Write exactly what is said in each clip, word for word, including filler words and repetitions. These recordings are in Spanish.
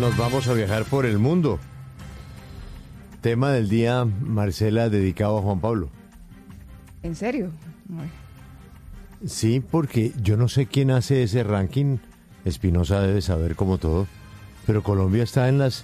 nos vamos a viajar por el mundo. Tema del día, Marcela, dedicado a Juan Pablo. ¿En serio? Ay. Sí, porque yo no sé quién hace ese ranking. Espinosa debe saber como todo. Pero Colombia está en las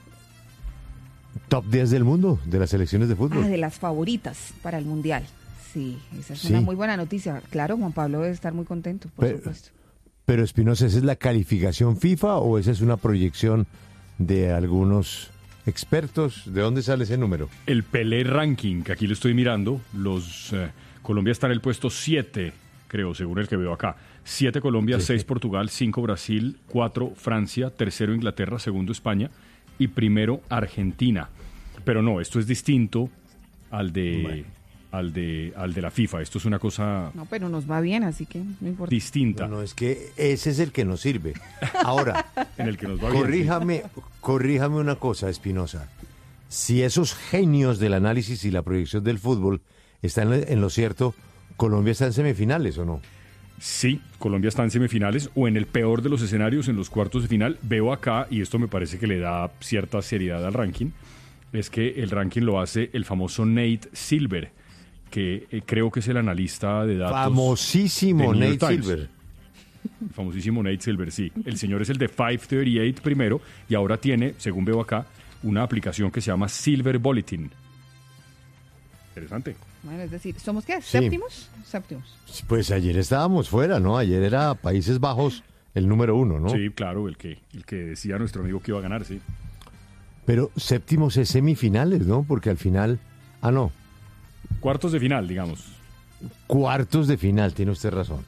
top diez del mundo, de las selecciones de fútbol. Ah, de las favoritas para el Mundial. Sí, esa es Sí. una muy buena noticia. Claro, Juan Pablo debe estar muy contento, por Pero- supuesto. Pero Espinosa, ¿esa es la calificación FIFA o esa es una proyección de algunos expertos? ¿De dónde sale ese número? El Pelé Ranking, que aquí lo estoy mirando, los eh, Colombia está en el puesto siete, creo, según el que veo acá. siete Colombia, Sí. seis Portugal, cinco Brasil, cuatro Francia, tercero Inglaterra, segundo España y primero Argentina. Pero no, esto es distinto al de, Bueno. al de, al de la FIFA. Esto es una cosa No, pero nos va bien, así que no importa. distinta No, no, es que ese es el que nos sirve. Ahora, en el que nos va bien. corríjame, corríjame una cosa, Espinosa. Si esos genios del análisis y la proyección del fútbol están en lo cierto, ¿Colombia está en semifinales o no? Sí, Colombia está en semifinales o en el peor de los escenarios, en los cuartos de final. Veo acá, y esto me parece que le da cierta seriedad al ranking, es que el ranking lo hace el famoso Nate Silver, que eh, creo que es el analista de datos. Famosísimo de New Nate York Times. Silver. El famosísimo Nate Silver, sí. El señor es el de quinientos treinta y ocho primero y ahora tiene, según veo acá, una aplicación que se llama Silver Bulletin. Interesante. Bueno, es decir, ¿somos qué? Sí. ¿Séptimos? Séptimos. Pues ayer estábamos fuera, ¿no? Ayer era Países Bajos el número uno, ¿no? Sí, claro, el que, el que decía nuestro amigo que iba a ganar, sí. Pero séptimos es semifinales, ¿no? Porque al final... Ah, no. Cuartos de final, digamos. Cuartos de final, tiene usted razón.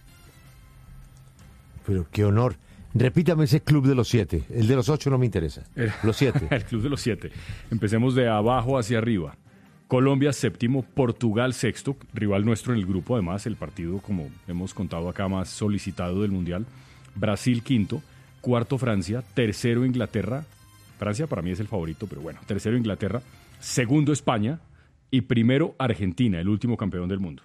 Pero qué honor. Repítame ese club de los siete. El de los ocho no me interesa. El- Los siete. El club de los siete. Empecemos de abajo hacia arriba. Colombia séptimo, Portugal sexto, rival nuestro en el grupo, además, el partido, como hemos contado acá, más solicitado del Mundial. Brasil quinto, cuarto Francia, tercero Inglaterra. Francia para mí es el favorito, pero bueno, tercero Inglaterra, segundo España y primero Argentina, el último campeón del mundo.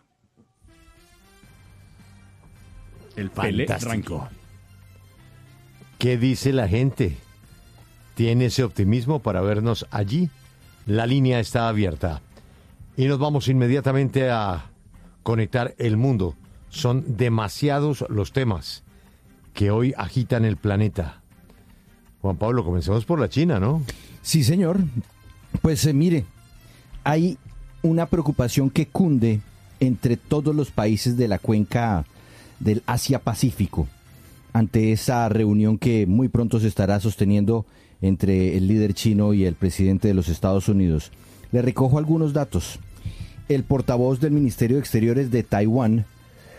El Pelé Fantástico. Ranking. ¿Qué dice la gente? ¿Tiene ese optimismo para vernos allí? La línea está abierta. Y nos vamos inmediatamente a conectar el mundo. Son demasiados los temas que hoy agitan el planeta. Juan Pablo, comencemos por la China, ¿no? Sí, señor. Pues eh, mire, hay una preocupación que cunde entre todos los países de la cuenca del Asia-Pacífico ante esa reunión que muy pronto se estará sosteniendo entre el líder chino y el presidente de los Estados Unidos. Le recojo algunos datos. El portavoz del Ministerio de Exteriores de Taiwán